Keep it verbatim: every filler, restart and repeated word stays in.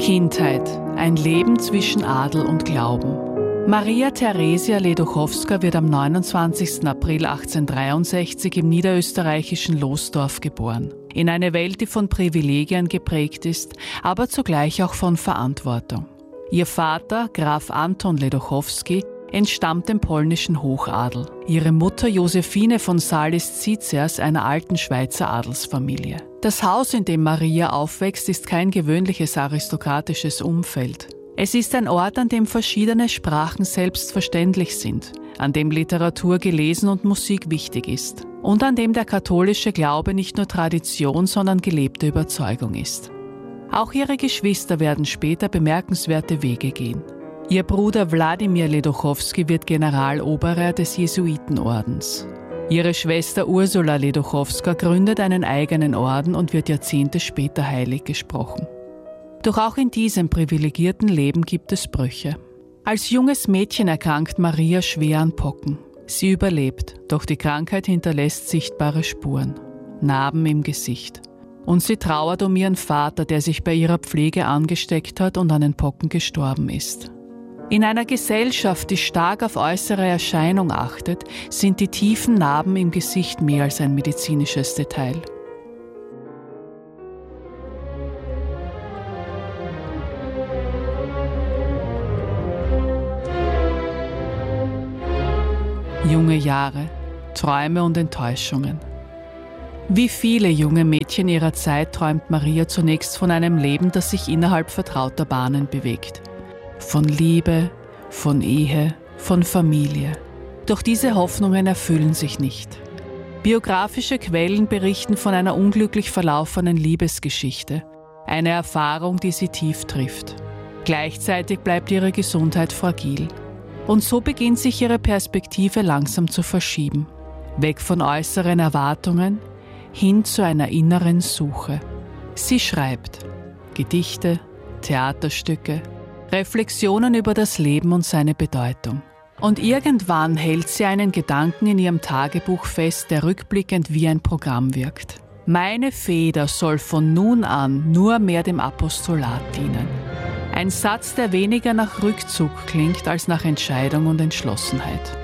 Kindheit, ein Leben zwischen Adel und Glauben. Maria Theresia Ledochowska wird am neunundzwanzigsten April achtzehnhundertdreiundsechzig im niederösterreichischen Losdorf geboren. In eine Welt, die von Privilegien geprägt ist, aber zugleich auch von Verantwortung. Ihr Vater, Graf Anton Ledochowski, entstammt dem polnischen Hochadel. Ihre Mutter Josephine von Salis-Zietzias einer alten Schweizer Adelsfamilie. Das Haus, in dem Maria aufwächst, ist kein gewöhnliches aristokratisches Umfeld. Es ist ein Ort, an dem verschiedene Sprachen selbstverständlich sind, an dem Literatur gelesen und Musik wichtig ist und an dem der katholische Glaube nicht nur Tradition, sondern gelebte Überzeugung ist. Auch ihre Geschwister werden später bemerkenswerte Wege gehen. Ihr Bruder Wladimir Ledochowski wird Generaloberer des Jesuitenordens. Ihre Schwester Ursula Ledochowska gründet einen eigenen Orden und wird Jahrzehnte später heilig gesprochen. Doch auch in diesem privilegierten Leben gibt es Brüche. Als junges Mädchen erkrankt Maria schwer an Pocken. Sie überlebt, doch die Krankheit hinterlässt sichtbare Spuren, Narben im Gesicht. Und sie trauert um ihren Vater, der sich bei ihrer Pflege angesteckt hat und an den Pocken gestorben ist. In einer Gesellschaft, die stark auf äußere Erscheinung achtet, sind die tiefen Narben im Gesicht mehr als ein medizinisches Detail. Junge Jahre, Träume und Enttäuschungen. Wie viele junge Mädchen ihrer Zeit träumt Maria zunächst von einem Leben, das sich innerhalb vertrauter Bahnen bewegt. Von Liebe, von Ehe, von Familie. Doch diese Hoffnungen erfüllen sich nicht. Biografische Quellen berichten von einer unglücklich verlaufenen Liebesgeschichte, eine Erfahrung, die sie tief trifft. Gleichzeitig bleibt ihre Gesundheit fragil. Und so beginnt sich ihre Perspektive langsam zu verschieben. Weg von äußeren Erwartungen, hin zu einer inneren Suche. Sie schreibt Gedichte, Theaterstücke, Reflexionen über das Leben und seine Bedeutung. Und irgendwann hält sie einen Gedanken in ihrem Tagebuch fest, der rückblickend wie ein Programm wirkt. Meine Feder soll von nun an nur mehr dem Apostolat dienen. Ein Satz, der weniger nach Rückzug klingt als nach Entscheidung und Entschlossenheit.